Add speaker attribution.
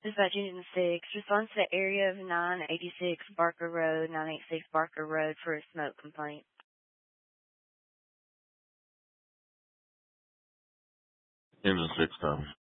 Speaker 1: Dispatch Engine 6, response to the area of 986 Barker Road, 986 Barker Road for a smoke complaint.
Speaker 2: Engine 6 copy.